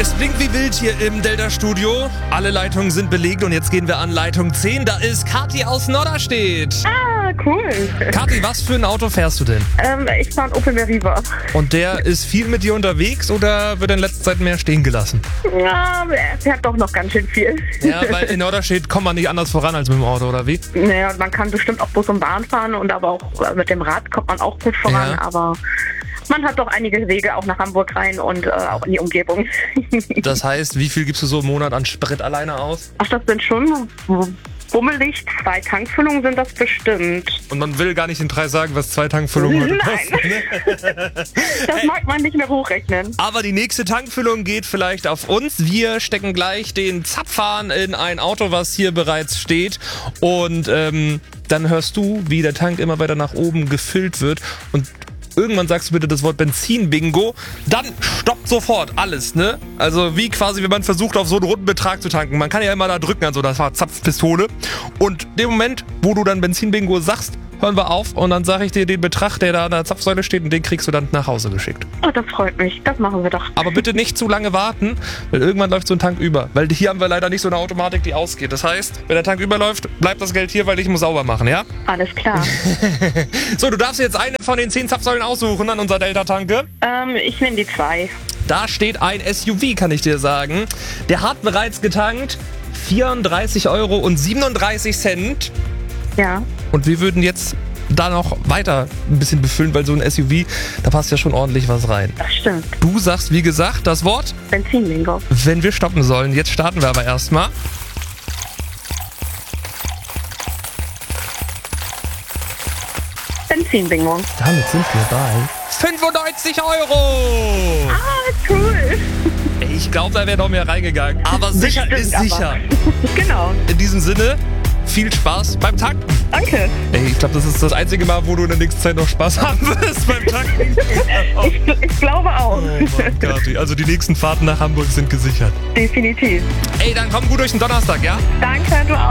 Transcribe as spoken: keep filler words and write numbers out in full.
Es blinkt wie wild hier im Delta-Studio. Alle Leitungen sind belegt und jetzt gehen wir an Leitung zehn. Da ist Kathi aus Norderstedt. Ah, cool. Kathi, was für ein Auto fährst du denn? Ähm, ich fahre einen Opel Meriva. Und der ist viel mit dir unterwegs oder wird er in letzter Zeit mehr stehen gelassen? Ja, er fährt doch noch ganz schön viel. Ja, weil in Norderstedt kommt man nicht anders voran als mit dem Auto, oder wie? Naja, man kann bestimmt auch Bus und Bahn fahren und aber auch mit dem Rad kommt man auch gut voran, Ja. aber man hat doch einige Wege auch nach Hamburg rein und äh, auch in die Umgebung. Das heißt, wie viel gibst du so im Monat an Sprit alleine aus? Ach, das sind schon bummelig, zwei Tankfüllungen sind das bestimmt. Und man will gar nicht den Preis sagen, was zwei Tankfüllungen heute kosten. Nein, das mag man nicht mehr hochrechnen. Aber die nächste Tankfüllung geht vielleicht auf uns. Wir stecken gleich den Zapfhahn in ein Auto, was hier bereits steht. Und ähm, dann hörst du, wie der Tank immer weiter nach oben gefüllt wird. Und irgendwann sagst du bitte das Wort Benzin-Bingo. Dann stoppt sofort alles, ne? Also wie quasi, wenn man versucht, auf so einen runden Betrag zu tanken. Man kann ja immer da drücken an so einer Zapfpistole. Und dem Moment, wo du dann Benzin-Bingo sagst, hören wir auf und dann sage ich dir den Betrag, der da an der Zapfsäule steht und den kriegst du dann nach Hause geschickt. Oh, das freut mich. Das machen wir doch. Aber bitte nicht zu lange warten, weil irgendwann läuft so ein Tank über. Weil hier haben wir leider nicht so eine Automatik, die ausgeht. Das heißt, wenn der Tank überläuft, bleibt das Geld hier, weil ich muss sauber machen, ja? Alles klar. So, du darfst jetzt eine von den zehn Zapfsäulen aussuchen an unserer Delta-Tanke. ähm, ich nehme die zwei. Da steht ein S U V, kann ich dir sagen. Der hat bereits getankt vierunddreißig Euro und siebenunddreißig Cent. Ja. Und wir würden jetzt da noch weiter ein bisschen befüllen, weil so ein S U V, da passt ja schon ordentlich was rein. Das stimmt. Du sagst, wie gesagt, das Wort, Benzin-Bingo. wenn wir stoppen sollen. Jetzt starten wir aber erstmal. Benzin-Bingo. Damit sind wir bei fünfundneunzig Euro. Ah, cool. Ey, ich glaube, da wäre noch mehr reingegangen. Aber sicher Bestimmt, ist aber. sicher. Genau. In diesem Sinne, viel Spaß beim Tanken. Danke. Ey, ich glaube, das ist das einzige Mal, wo du in der nächsten Zeit noch Spaß haben wirst beim Tanken. Ich, ich glaube auch. Oh Mann, Kathi. Also die nächsten Fahrten nach Hamburg sind gesichert. Definitiv. Ey, dann komm gut durch den Donnerstag, ja? Danke, du auch.